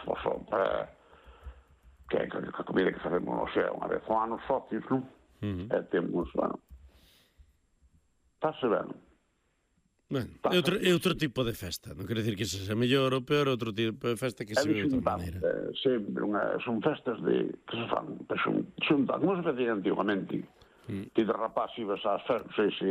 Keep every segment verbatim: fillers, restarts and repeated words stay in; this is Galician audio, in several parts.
para que é a comida que facemos, non sei, unha vez ao ano socios, non? Uh-huh. E temos, bueno, pase ben. Bueno, é outro, é outro tipo de festa, non quero dicir que sexa mellor ou peor, outro tipo de festa que se ve de outra maneira. Eh, sempre, unha, son festas de, que se fan, que son, son como se facía antigamente, mm. que de rapaz ibas ás festas, non sei se,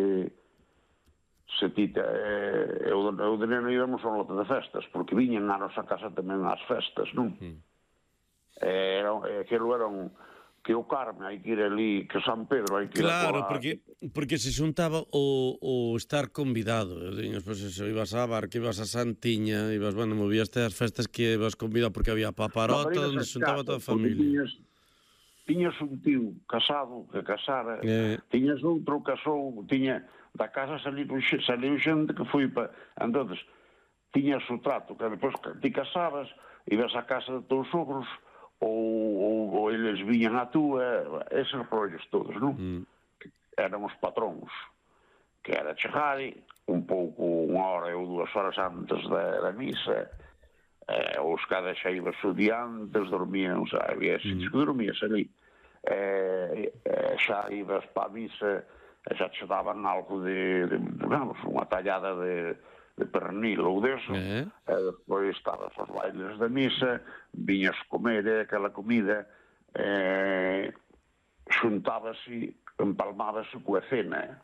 se ti, eh, eu, eu de neno íbamos a un lote de festas, porque viñan a nosa casa tamén ás festas, non? Mm. Eh, era, aquilo era un... que o Carme hai que ir ali, que San Pedro hai que ir claro, a porque, porque se xuntaba o, o estar convidado. Despois, eso, ibas a Barca, ibas a Santiña, ibas, bueno, movíaste as festas que ibas convidado porque había paparota, no, onde se xuntaba toda a familia. Tiñas, tiñas un tío casado, que casara, eh. tiñas outro casou, tiña, da casa saliu, saliu xente que foi pa... Entonces, tiñas o trato, que depois ti casabas, ibas a casa de teus sogros, ou, ou, ou eles viñan a túa, eses rollos todos, non? Mm. Eran os patróns, que era chegar un pouco, unha hora ou dúas horas antes da, da misa, eh, os cada xa ibas o día antes, dormían, o sea, había sitios mm. que dormías ali, eh, eh, xa ibas pa a misa, e xa te daban algo de, de, de vamos, unha tallada de... de pernil ou deso, eh. e despois estabas aos bailes da misa, viñas comer aquela comida, eh, xuntábase, empalmábase coa cena.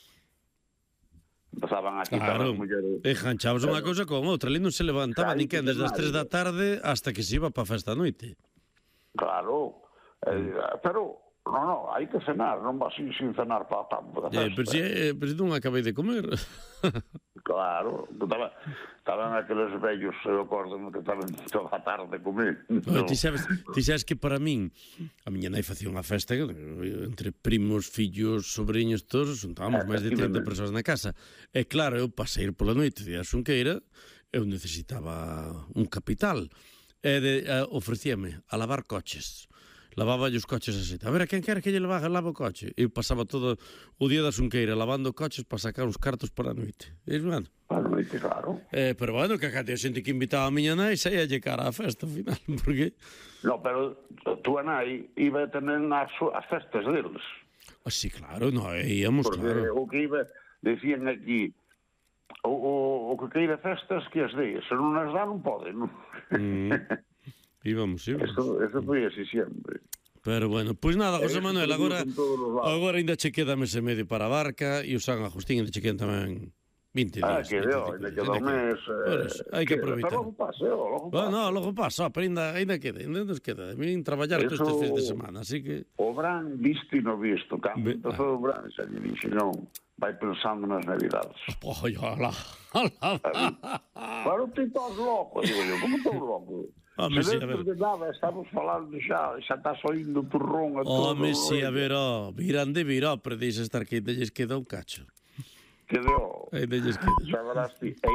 Empezaban a quitar claro. as mulleres. E janchabas unha cousa con outra, ali non se levantaba ninguén desde as tres da tarde hasta que se iba para a festa a noite. Claro, eh, pero... No, no, hai que cenar, non vas sin, sin cenar para a festa. Eh, pero si, eh, pero non acabei de comer. Claro, estaba, estaban aqueles vellos, eu acordo que estaban toda a tarde a comer. No. Ti, sabes, ti sabes que para min, a miña nai facía unha festa entre primos, fillos, sobrinhos, todos, juntábamos máis de trinta persoas na casa. E claro, eu pasei ir pola noite de a Xunqueira, eu necesitaba un capital. E de, uh, ofrecíame a lavar coches. Lavaba os coches así. A ver, a quen quere que lle lava, lava o coche? Eu pasaba todo o día da Xunqueira lavando coches para sacar uns cartos para a noite. E, bueno, para a noite, claro. Eh, pero, bueno, que acá te xente que invitaba a miña nai saía lle cara á festa, ao final, porque... No, pero a tua nai iba tamén ás, ás festas deles. Ah, sí, claro, no, íamos, porque claro. Porque o que iba, decían aquí, o, o, o que queira festas que as dé, se non as dá non pode, non? Mm. Íbamos, íbamos. Eso, eso foi así sempre. Pero bueno, pois pues nada, José Manuel, agora agora ainda che queda mes e medio para a Barca e o San Agustín ainda che quedan tamén vinte días. Ah, que deo, ainda queda un mes. Hai que aproveitar. Pero logo pasa, logo pasa. No, logo pasa, pero ainda, ainda queda, ainda nos queda. Vim traballar todos estes fins de semana, así que... O Bran visto e no visto, cando empezou o Bran, xa lle dixe, non, vai pensando nas navidades. Ai, ala, ala. Pero ti estás loco, digo eu, como estou loco? Home, se sí, a ver. De nada, estamos falando xa, xa estás oindo o turrón a todo. Home, sí, a ver, ó, viran de vir, ó, pero deixa estar que ainda lles queda un cacho. Quedou. Ainda lles queda. Xa verás ti, e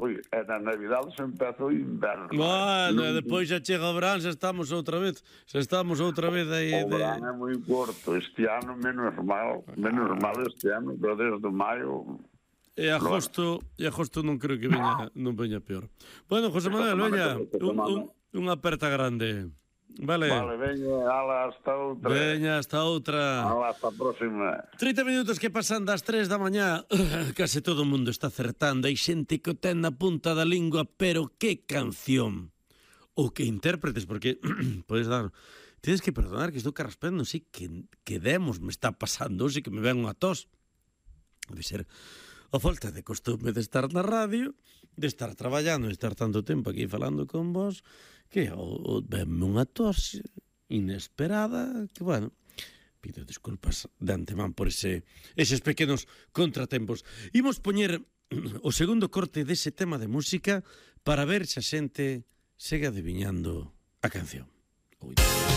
na Navidade se empeza o inverno. Bueno, e depois xa chega o verán, xa estamos outra vez, xa estamos outra vez aí. O verán é moi corto, este ano menos mal, menos mal este ano, pero desde maio... E agosto, e agosto non creo que veña, non veña peor. Bueno, José Manuel, veña, un, un, unha aperta grande. Vale. Vale, veña, ala, hasta outra. Veña, hasta outra. Ala, hasta a próxima. trinta minutos que pasan das tres da mañá. Case todo o mundo está acertando. Hai xente que o ten na punta da lingua, pero que canción. Ou que intérpretes, porque podes dar... Tienes que perdonar que estou carraspendo, non sei que, que demos me está pasando, sei que me ven unha tos. Debe ser... a falta de costume de estar na radio, de estar traballando, de estar tanto tempo aquí falando con vos, que o, o venme unha tos inesperada, que, bueno, pido disculpas de antemán por ese, eses pequenos contratempos. Imos poñer o segundo corte dese tema de música para ver se a xente segue adiviñando a canción. Ui.